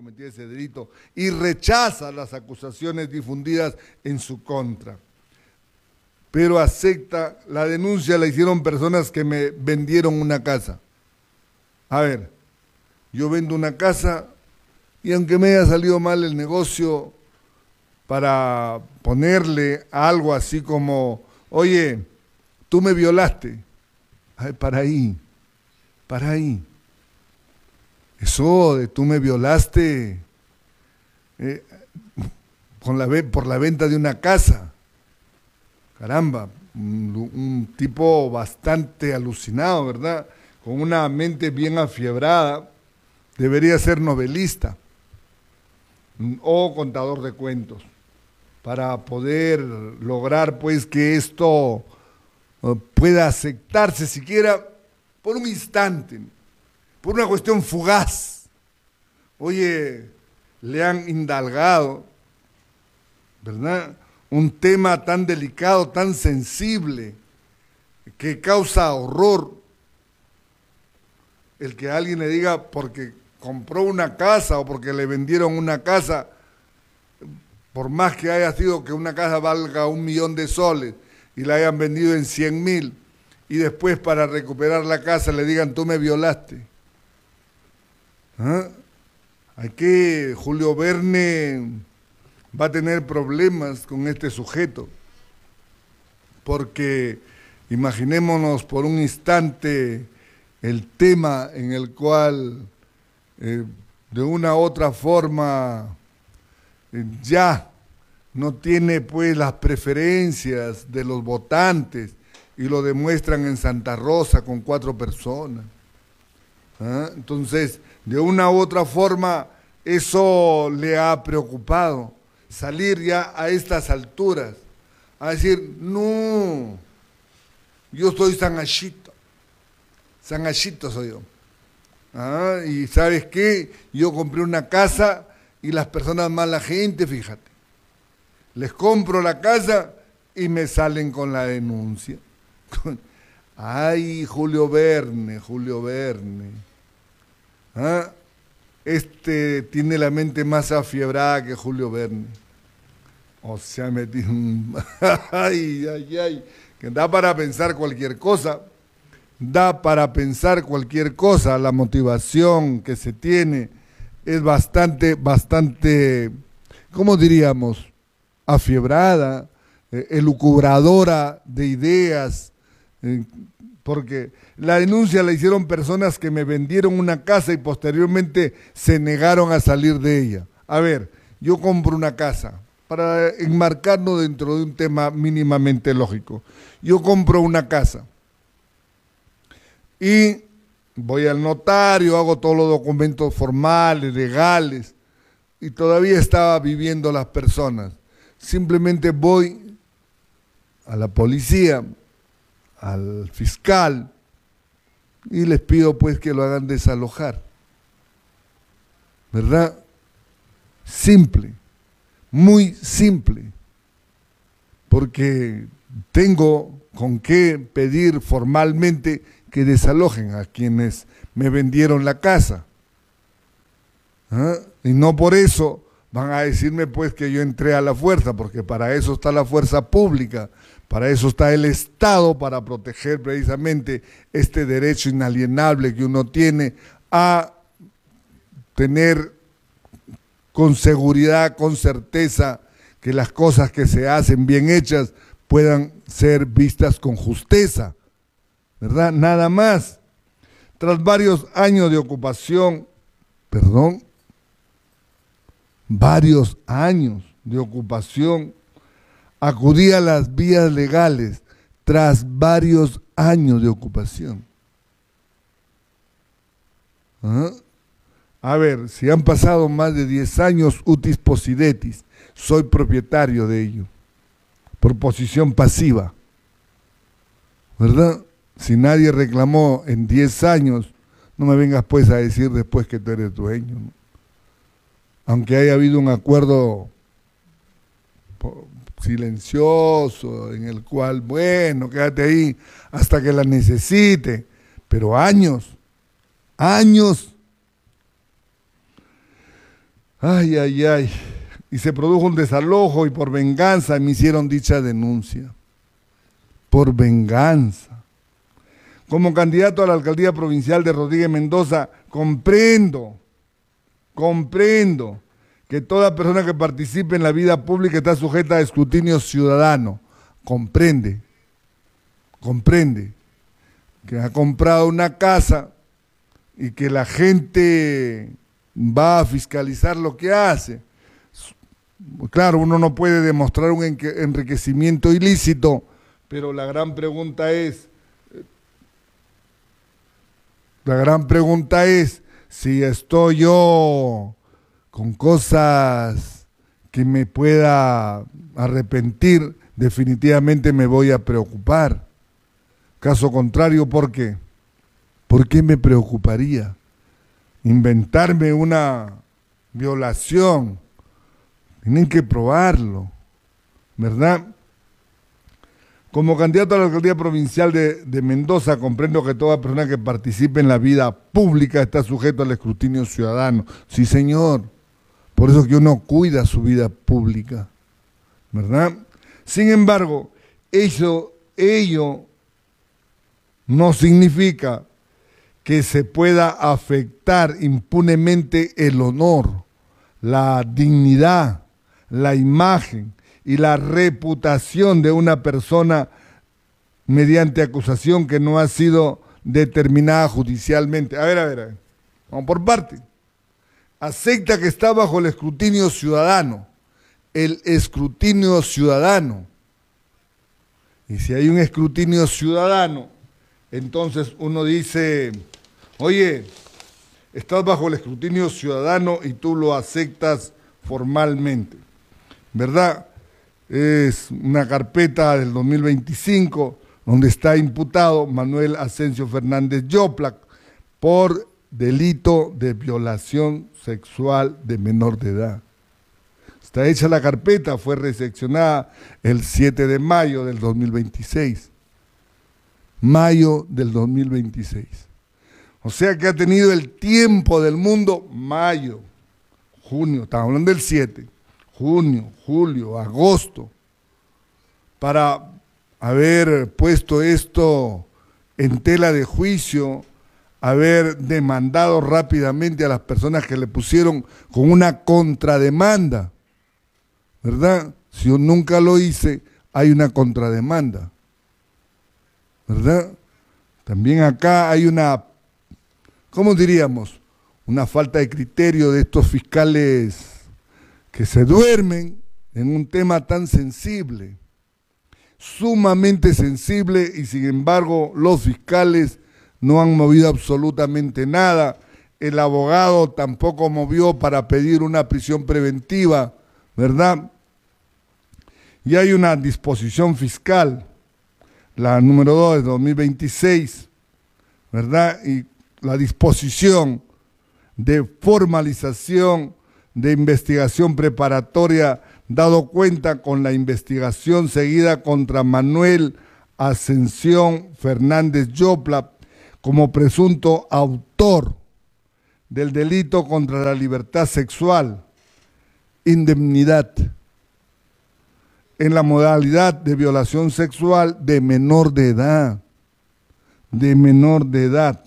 cometido ese delito y rechaza las acusaciones difundidas en su contra. Pero acepta, la denuncia la hicieron personas que me vendieron una casa. A ver, yo vendo una casa y aunque me haya salido mal el negocio, para ponerle algo así como, oye, tú me violaste. Ay, para ahí. Eso de tú me violaste por la venta de una casa. Caramba, un tipo bastante alucinado, ¿verdad? Con una mente bien afiebrada, debería ser novelista o contador de cuentos, para poder lograr pues que esto pueda aceptarse siquiera por un instante, por una cuestión fugaz. Oye, le han indagado, ¿verdad?, un tema tan delicado, tan sensible, que causa horror. El que alguien le diga porque compró una casa o porque le vendieron una casa, por más que haya sido que una casa valga 1 millón de soles y la hayan vendido en 100.000, y después para recuperar la casa le digan tú me violaste. ¿Ah? Aquí Julio Verne va a tener problemas con este sujeto, porque imaginémonos por un instante el tema en el cual de una u otra forma ya no tiene pues las preferencias de los votantes y lo demuestran en Santa Rosa con 4 personas. ¿Ah? Entonces, de una u otra forma, eso le ha preocupado, salir ya a estas alturas, a decir, no, yo soy Sanachito soy yo. ¿Ah? Y ¿sabes qué? Yo compré una casa y las personas mala gente, fíjate, les compro la casa y me salen con la denuncia. Ay, Julio Verne. ¿Ah? Este tiene la mente más afiebrada que Julio Verne. O sea, metido un... ay, que da para pensar cualquier cosa. La motivación que se tiene es bastante, ¿cómo diríamos?, afiebrada, elucubradora de ideas, porque la denuncia la hicieron personas que me vendieron una casa y posteriormente se negaron a salir de ella. A ver, yo compro una casa, para enmarcarnos dentro de un tema mínimamente lógico. Yo compro una casa y voy al notario, hago todos los documentos formales, legales, y todavía estaba viviendo las personas. Simplemente voy a la policía, al fiscal, y les pido pues que lo hagan desalojar. ¿Verdad? Simple, muy simple, porque tengo con qué pedir formalmente que desalojen a quienes me vendieron la casa. ¿Ah? Y no por eso van a decirme pues que yo entré a la fuerza, porque para eso está la fuerza pública, para eso está el Estado, para proteger precisamente este derecho inalienable que uno tiene a tener con seguridad, con certeza, que las cosas que se hacen bien hechas puedan ser vistas con justeza, ¿verdad? Nada más. Tras varios años de ocupación, acudí a las vías legales tras varios años de ocupación. ¿Ah? A ver, si han pasado más de 10 años utis possidetis, soy propietario de ello, por posición pasiva, ¿verdad? Si nadie reclamó en 10 años, no me vengas pues a decir después que tú eres dueño, ¿no? Aunque haya habido un acuerdo silencioso en el cual, bueno, quédate ahí hasta que la necesite, pero años. Ay, ay, ay. Y se produjo un desalojo y por venganza me hicieron dicha denuncia. Por venganza. Como candidato a la alcaldía provincial de Rodríguez Mendoza, comprendo que toda persona que participe en la vida pública está sujeta a escrutinio ciudadano. Comprende que ha comprado una casa y que la gente va a fiscalizar lo que hace. Claro, uno no puede demostrar un enriquecimiento ilícito, pero la gran pregunta es si estoy yo con cosas que me pueda arrepentir, definitivamente me voy a preocupar. Caso contrario, ¿por qué? ¿Por qué me preocuparía? Inventarme una violación. Tienen que probarlo, ¿verdad? Como candidato a la alcaldía provincial de Mendoza, comprendo que toda persona que participe en la vida pública está sujeto al escrutinio ciudadano. Sí, señor. Por eso que uno cuida su vida pública, ¿verdad? Sin embargo, ello no significa que se pueda afectar impunemente el honor, la dignidad, la imagen y la reputación de una persona mediante acusación que no ha sido determinada judicialmente. A ver, vamos por parte. Acepta que está bajo el escrutinio ciudadano, el escrutinio ciudadano. Y si hay un escrutinio ciudadano, entonces uno dice, oye, estás bajo el escrutinio ciudadano y tú lo aceptas formalmente, ¿verdad? Es una carpeta del 2025 donde está imputado Manuel Asensio Fernández Yoplac por delito de violación sexual de menor de edad. Está hecha la carpeta, fue recepcionada el 7 de mayo del 2026. Mayo del 2026. O sea que ha tenido el tiempo del mundo, mayo, junio, estamos hablando del 7, junio, julio, agosto, para haber puesto esto en tela de juicio, haber demandado rápidamente a las personas que le pusieron con una contrademanda, ¿verdad? Si yo nunca lo hice, hay una contrademanda, ¿verdad? También acá hay una, ¿cómo diríamos? Una falta de criterio de estos fiscales que se duermen en un tema tan sensible, sumamente sensible, y sin embargo los fiscales no han movido absolutamente nada. El abogado tampoco movió para pedir una prisión preventiva, ¿verdad? Y hay una disposición fiscal, la número 2 de 2026, ¿verdad? Y la disposición de formalización de investigación preparatoria, dado cuenta con la investigación seguida contra Manuel Ascensión Fernández Yoplac como presunto autor del delito contra la libertad sexual, indemnidad, en la modalidad de violación sexual de menor de edad,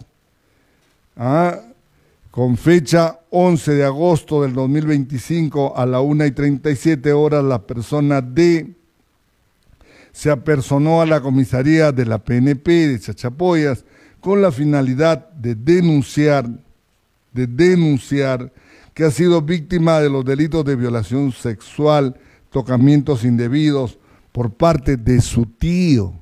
con fecha 11 de agosto del 2025 a la 1:37 la persona D se apersonó a la comisaría de la PNP de Chachapoyas con la finalidad de denunciar que ha sido víctima de los delitos de violación sexual, tocamientos indebidos por parte de su tío,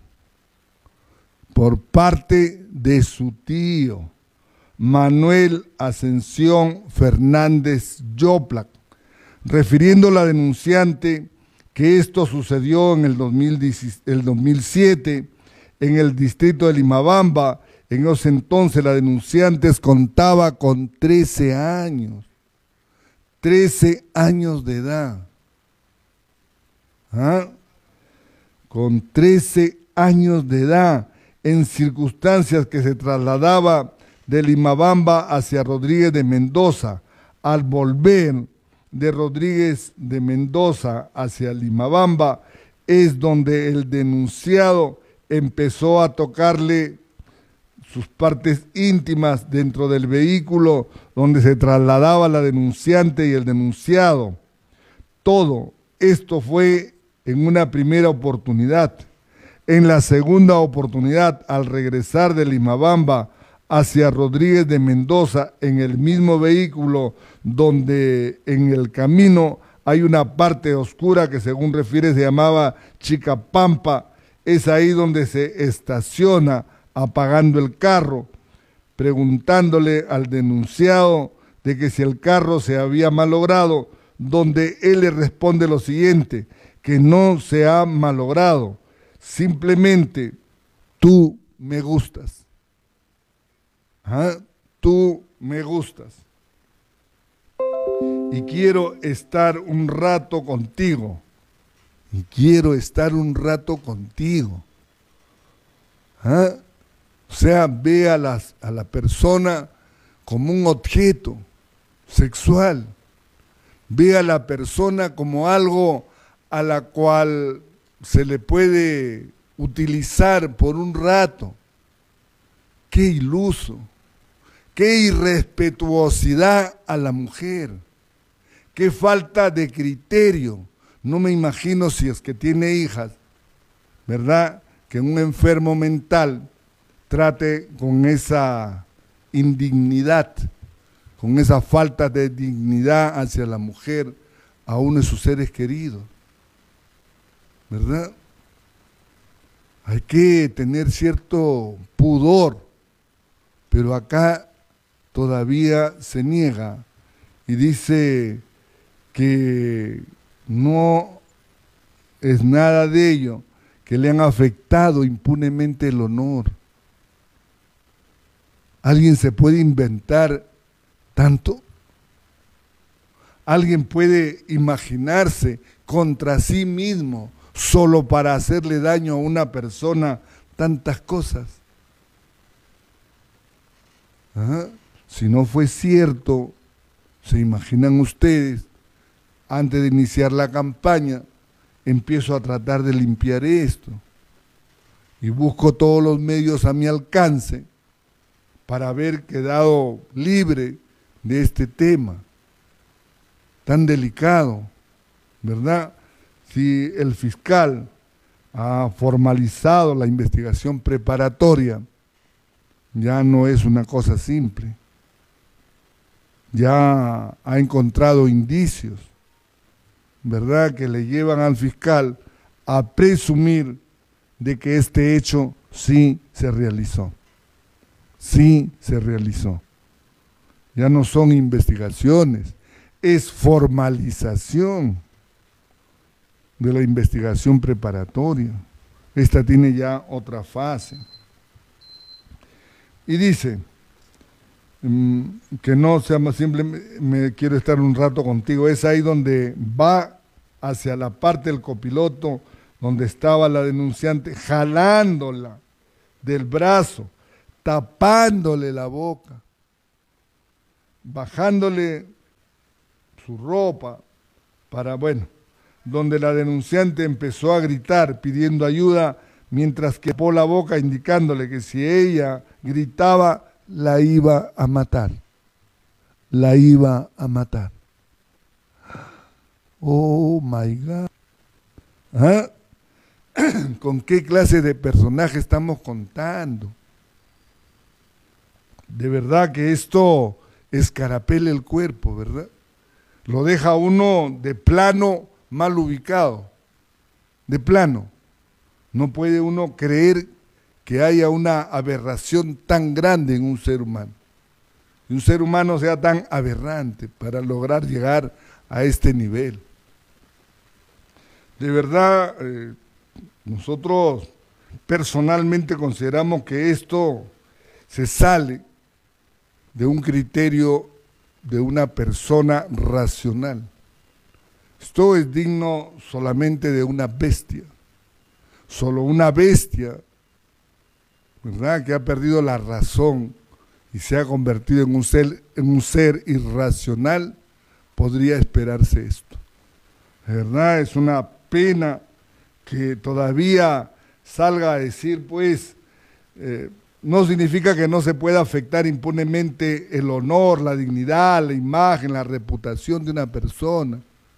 Manuel Ascensión Fernández Yoplac, refiriendo la denunciante que esto sucedió en el 2007 en el distrito de Limabamba. En ese entonces la denunciante contaba con 13 años de edad. Con 13 años de edad, en circunstancias que se trasladaba de Limabamba hacia Rodríguez de Mendoza. Al volver, de Rodríguez de Mendoza hacia Limabamba es donde el denunciado empezó a tocarle sus partes íntimas dentro del vehículo donde se trasladaba la denunciante y el denunciado. Todo esto fue en una primera oportunidad. En la segunda oportunidad, al regresar de Limabamba hacia Rodríguez de Mendoza en el mismo vehículo, donde en el camino hay una parte oscura que según refiere se llamaba Chicapampa, es ahí donde se estaciona apagando el carro, preguntándole al denunciado de que si el carro se había malogrado, donde él le responde lo siguiente, que no se ha malogrado, simplemente tú me gustas. Tú me gustas y quiero estar un rato contigo, y quiero estar un rato contigo. O sea, ve a la persona como un objeto sexual, ve a la persona como algo a la cual se le puede utilizar por un rato. Qué iluso, qué irrespetuosidad a la mujer, qué falta de criterio. No me imagino si es que tiene hijas, ¿verdad? Que un enfermo mental trate con esa indignidad, con esa falta de dignidad hacia la mujer, a uno de sus seres queridos, ¿verdad? Hay que tener cierto pudor, pero acá todavía se niega y dice que no es nada de ello, que le han afectado impunemente el honor. ¿Alguien se puede inventar tanto? ¿Alguien puede imaginarse contra sí mismo solo para hacerle daño a una persona tantas cosas? Si no fue cierto, ¿se imaginan ustedes? Antes de iniciar la campaña, empiezo a tratar de limpiar esto y busco todos los medios a mi alcance para haber quedado libre de este tema tan delicado, ¿verdad? Si el fiscal ha formalizado la investigación preparatoria, ya no es una cosa simple. Ya ha encontrado indicios, ¿verdad?, que le llevan al fiscal a presumir de que este hecho sí se realizó. Sí se realizó. Ya no son investigaciones, es formalización de la investigación preparatoria. Esta tiene ya otra fase. Y dice que no sea más simple, me quiero estar un rato contigo. Es ahí donde va hacia la parte del copiloto, donde estaba la denunciante, jalándola del brazo, tapándole la boca, bajándole su ropa para, bueno, donde la denunciante empezó a gritar pidiendo ayuda, mientras que tapó la boca indicándole que si ella gritaba, la iba a matar. La iba a matar. Oh my God. ¿Con qué clase de personaje estamos contando? De verdad que esto escarapela el cuerpo, ¿verdad? Lo deja uno de plano mal ubicado. De plano. No puede uno creer que haya una aberración tan grande en un ser humano. Que un ser humano sea tan aberrante para lograr llegar a este nivel. De verdad, nosotros personalmente consideramos que esto se sale de un criterio de una persona racional. Esto es digno solamente de una bestia. Solo una bestia, ¿verdad?, que ha perdido la razón y se ha convertido en un ser irracional, podría esperarse esto. De verdad es una pena que todavía salga a decir, pues, no significa que no se pueda afectar impunemente el honor, la dignidad, la imagen, la reputación de una persona.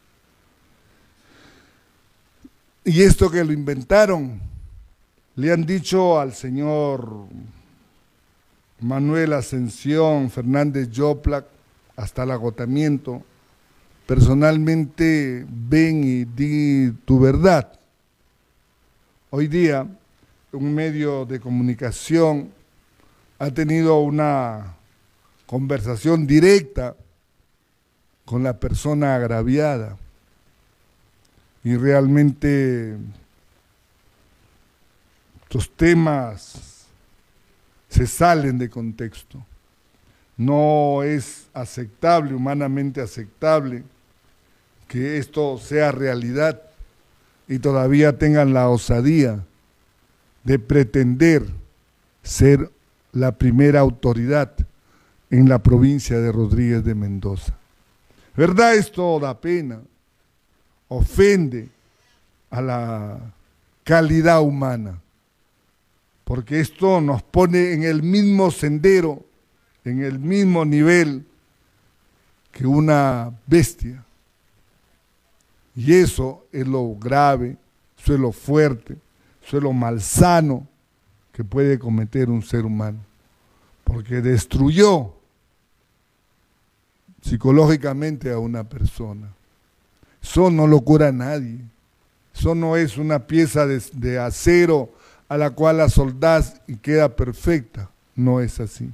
Y esto que lo inventaron, le han dicho al señor Manuel Ascensión Fernández Yoplac hasta el agotamiento, personalmente ven y di tu verdad. Hoy día, un medio de comunicación ha tenido una conversación directa con la persona agraviada y realmente estos temas se salen de contexto. No es aceptable, humanamente aceptable, que esto sea realidad y todavía tengan la osadía de pretender ser la primera autoridad en la provincia de Rodríguez de Mendoza. ¿Verdad? Esto da pena, ofende a la calidad humana, porque esto nos pone en el mismo sendero, en el mismo nivel que una bestia. Y eso es lo grave, eso es lo fuerte, eso es lo malsano que puede cometer un ser humano, porque destruyó psicológicamente a una persona. Eso no lo cura nadie, eso no es una pieza de acero a la cual la soldás y queda perfecta, no es así.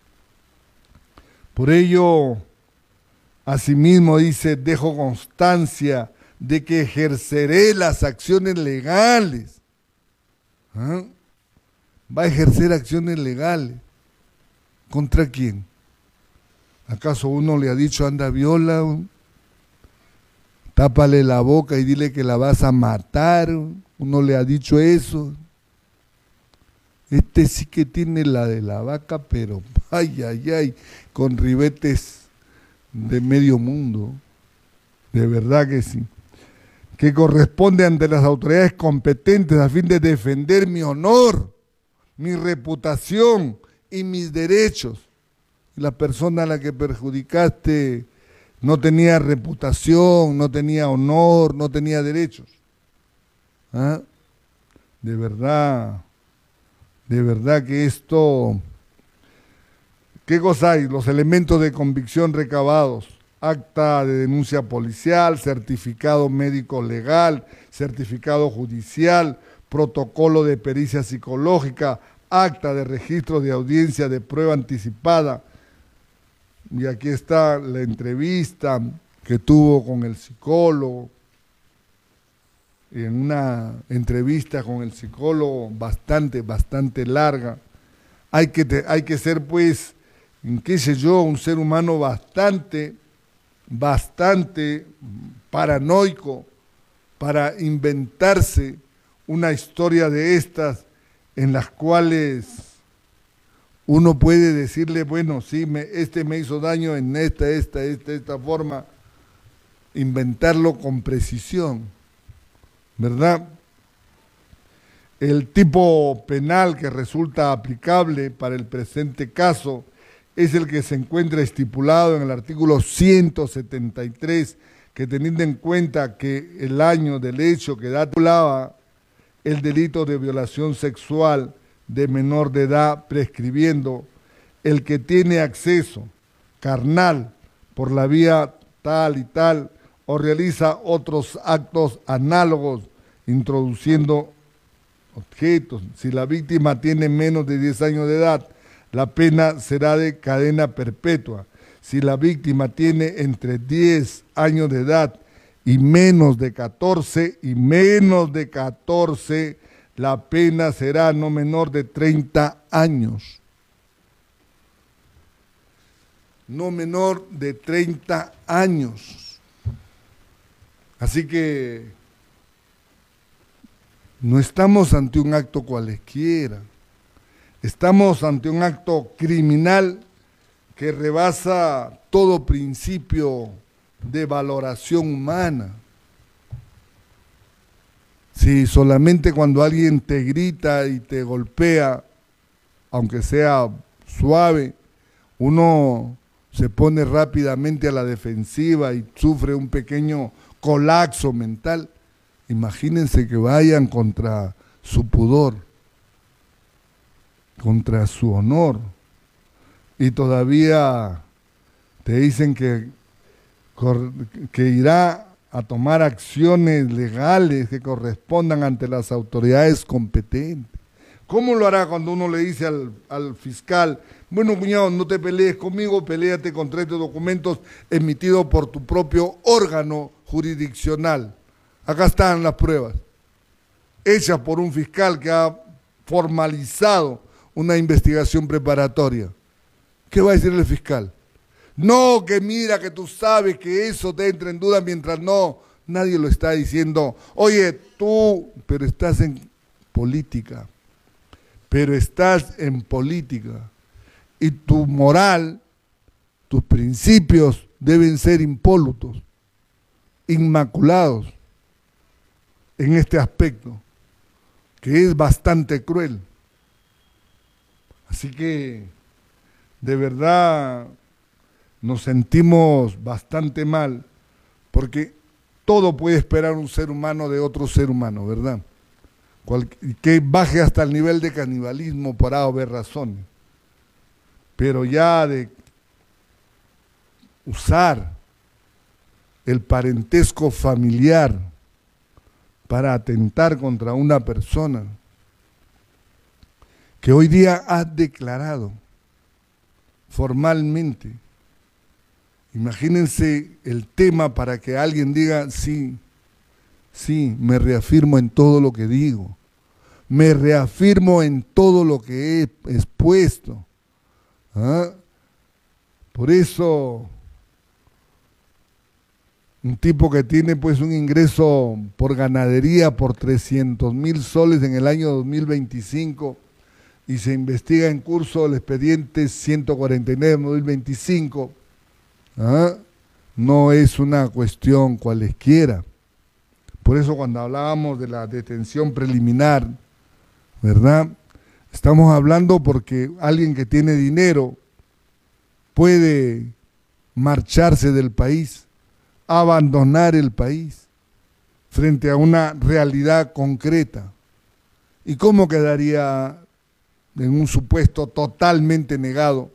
Por ello, asimismo dice, dejo constancia de que ejerceré las acciones legales. ¿Ah? Va a ejercer acciones legales. ¿Contra quién? ¿Acaso uno le ha dicho anda viola? Tápale la boca y dile que la vas a matar. Uno le ha dicho eso. Este sí que tiene la de la vaca, pero ay, ay, ay, con ribetes de medio mundo. De verdad que sí. Que corresponde ante las autoridades competentes a fin de defender mi honor, mi reputación y mis derechos. La persona a la que perjudicaste no tenía reputación, no tenía honor, no tenía derechos. ¿Ah? De verdad que esto... ¿Qué cosa hay? Los elementos de convicción recabados. Acta de denuncia policial, certificado médico legal, certificado judicial, protocolo de pericia psicológica, acta de registro de audiencia de prueba anticipada. Y aquí está la entrevista que tuvo con el psicólogo. En una entrevista con el psicólogo bastante larga. Hay que ser, pues, qué sé yo, un ser humano bastante paranoico para inventarse una historia de estas en las cuales uno puede decirle, bueno, sí, este me hizo daño en esta forma, inventarlo con precisión, ¿verdad? El tipo penal que resulta aplicable para el presente caso es el que se encuentra estipulado en el artículo 173, que teniendo en cuenta que el año del hecho que datulaba el delito de violación sexual de menor de edad, prescribiendo el que tiene acceso carnal por la vía tal y tal, o realiza otros actos análogos, introduciendo objetos. Si la víctima tiene menos de 10 años de edad, la pena será de cadena perpetua. Si la víctima tiene entre 10 años de edad y menos de 14, la pena será no menor de 30 años. No menor de 30 años. Así que no estamos ante un acto cualesquiera. Estamos ante un acto criminal que rebasa todo principio de valoración humana. Si solamente cuando alguien te grita y te golpea, aunque sea suave, uno se pone rápidamente a la defensiva y sufre un pequeño colapso mental, imagínense que vayan contra su pudor, contra su honor, y todavía te dicen que irá a tomar acciones legales que correspondan ante las autoridades competentes. ¿Cómo lo hará cuando uno le dice al fiscal, bueno, cuñado, no te pelees conmigo, peléate contra estos documentos emitidos por tu propio órgano jurisdiccional? Acá están las pruebas, hechas por un fiscal que ha formalizado una investigación preparatoria. ¿Qué va a decir el fiscal? No, que mira, que tú sabes que eso te entra en duda, mientras no, nadie lo está diciendo. Oye, tú, pero estás en política, y tu moral, tus principios deben ser impolutos, inmaculados en este aspecto, que es bastante cruel. Así que, de verdad, nos sentimos bastante mal, porque todo puede esperar un ser humano de otro ser humano, ¿verdad? Que baje hasta el nivel de canibalismo por A o B razones. Pero ya de usar el parentesco familiar para atentar contra una persona que hoy día ha declarado formalmente. Imagínense el tema para que alguien diga, sí, me reafirmo en todo lo que digo, me reafirmo en todo lo que he expuesto. ¿Ah? Por eso, un tipo que tiene pues un ingreso por ganadería por 300.000 soles en el año 2025 y se investiga en curso el expediente 149/2025, ¿ah? No es una cuestión cualesquiera. Por eso cuando hablábamos de la detención preliminar, ¿verdad? Estamos hablando porque alguien que tiene dinero puede marcharse del país, abandonar el país frente a una realidad concreta. ¿Y cómo quedaría en un supuesto totalmente negado,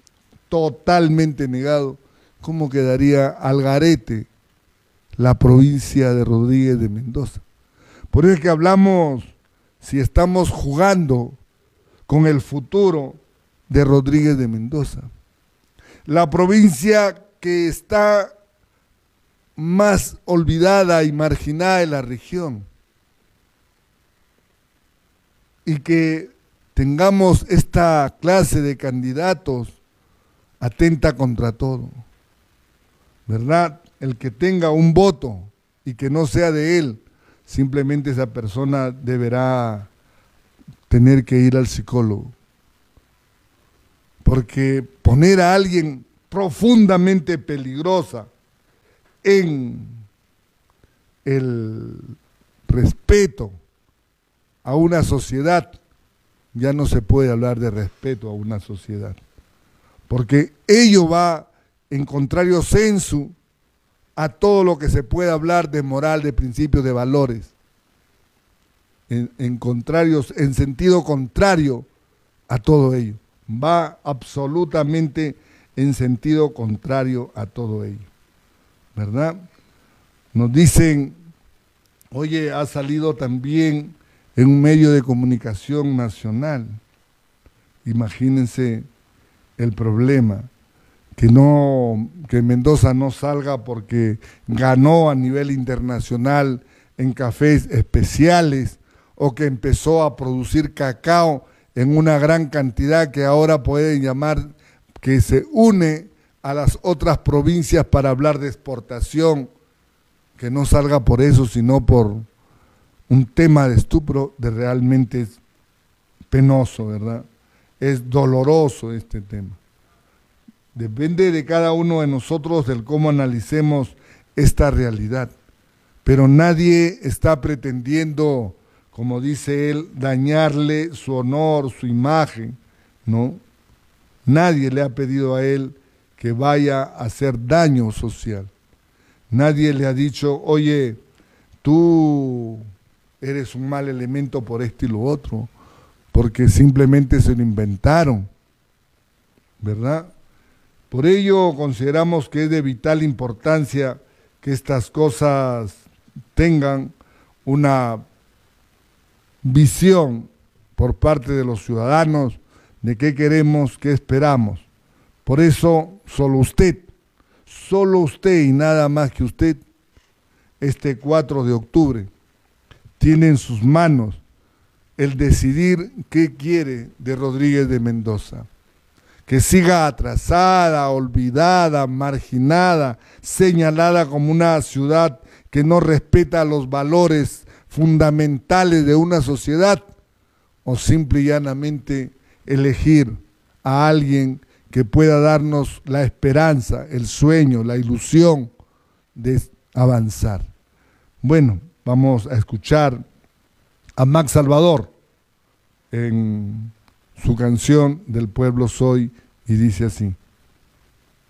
cómo quedaría al garete la provincia de Rodríguez de Mendoza? Por eso es que hablamos si estamos jugando con el futuro de Rodríguez de Mendoza. La provincia que está más olvidada y marginada de la región. Y que tengamos esta clase de candidatos atenta contra todo, ¿verdad? El que tenga un voto y que no sea de él, simplemente esa persona deberá tener que ir al psicólogo. Porque poner a alguien profundamente peligrosa en el respeto a una sociedad, ya no se puede hablar de respeto a una sociedad, porque ello va en contrario sensu a todo lo que se puede hablar de moral, de principios, de valores, en sentido contrario a todo ello, va absolutamente en sentido contrario a todo ello, ¿verdad? Nos dicen, oye, ha salido también en un medio de comunicación nacional. Imagínense el problema, que Mendoza no salga porque ganó a nivel internacional en cafés especiales o que empezó a producir cacao en una gran cantidad que ahora pueden llamar, que se une a las otras provincias para hablar de exportación, que no salga por eso, sino por un tema de estupro, realmente es penoso, ¿verdad? Es doloroso este tema. Depende de cada uno de nosotros del cómo analicemos esta realidad. Pero nadie está pretendiendo, como dice él, dañarle su honor, su imagen, ¿no? Nadie le ha pedido a él que vaya a hacer daño social. Nadie le ha dicho, oye, tú eres un mal elemento por esto y lo otro, porque simplemente se lo inventaron, ¿verdad? Por ello consideramos que es de vital importancia que estas cosas tengan una visión por parte de los ciudadanos de qué queremos, qué esperamos. Por eso, solo usted y nada más que usted, este 4 de octubre, tiene en sus manos el decidir qué quiere de Rodríguez de Mendoza. Que siga atrasada, olvidada, marginada, señalada como una ciudad que no respeta los valores fundamentales de una sociedad, o simple y llanamente elegir a alguien que pueda darnos la esperanza, el sueño, la ilusión de avanzar. Bueno, vamos a escuchar a Max Salvador en su canción Del pueblo soy, y dice así.